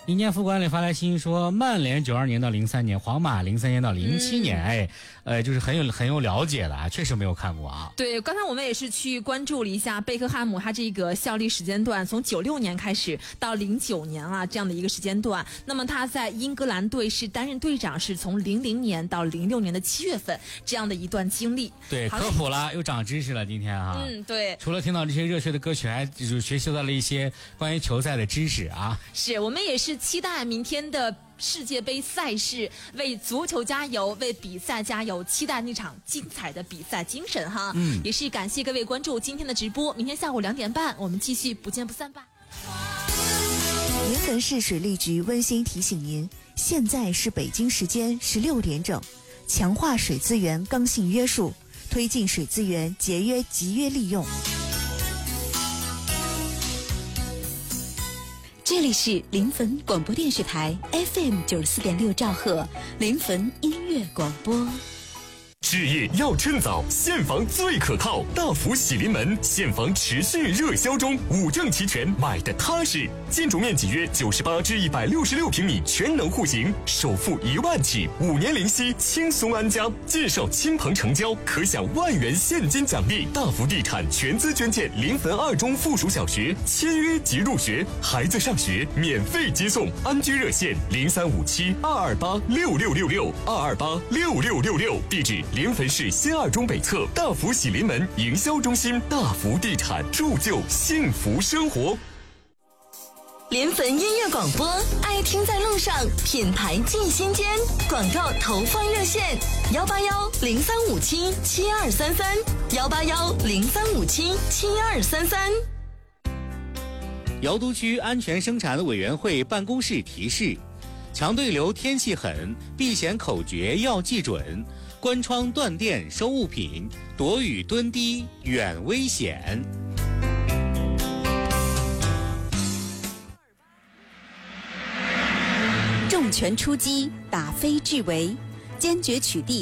一念副官里发来信息说，曼联92年到03年，皇马03年到07年，就是很有了解的啊，确实没有看过啊。 对，刚才我们也是去关注了一下贝克汉姆他这个效力时间段，从96年开始到09年啊这样的一个时间段。那么他在英格兰队是担任队长，是从00年到06年的7月份这样的一段经历。 对，科普了，又长知识了，今天啊。 对。 除了听到这些热血的歌曲，还就是学习到了一些关于球赛的知识啊。 是，我们也是期待明天的世界杯赛事，为足球加油，为比赛加油，期待那场精彩的比赛精神哈。也是感谢各位关注今天的直播，明天下午2点半我们继续不见不散吧。 临汾市水利局温馨提醒您，现在是北京时间16点整，强化水资源刚性约束，推进水资源节约集约利用。这里是临汾广播电视台 FM 94.6兆赫，临汾音乐广播。 置业要趁早，现房最可靠。大福喜临门，现房持续热销中，5证齐全，买的踏实。建筑面积约98至166平米，全能户型，首付1万起，5年零息，轻松安家。介绍亲朋成交，可享1万元现金奖励。大福地产全资捐建临汾2中附属小学，签约即入学，孩子上学免费接送。安居热线035722826666，22826666，地址临汾市新2中北侧大福喜临门营销中心。大福地产，铸就幸福生活。 临汾音乐广播，爱听在路上，品牌进心间。广告投放热线：18103577233，18103577233。 瑶都区安全生产委员会办公室提示：强对流天气狠，避险口诀要记准。关窗断电收物品，躲雨蹲低远危险。 重拳出击，打非制围，坚决取缔